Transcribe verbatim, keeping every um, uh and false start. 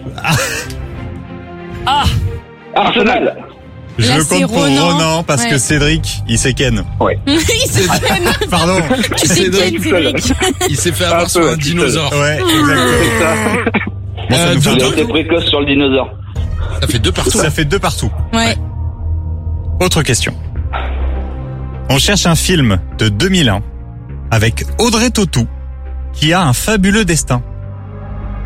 Ah. Arsenal. Je Là, le c'est compte pour Ronan. Ronan parce Ouais. que Cédric, il sait Ken. Il s'est ken. Pardon. Tu sais ken, Cédric. Il s'est fait avoir Un sur peu, un un petit dinosaure. Ouais, exactement. C'est ça. Bon, ça Euh, nous fait deux, Il un a deux. été précoce sur le dinosaure. Ça fait deux partout. Ça fait deux partout. Ouais. Autre question. On cherche un film de deux mille un avec Audrey Tautou qui a un fabuleux destin.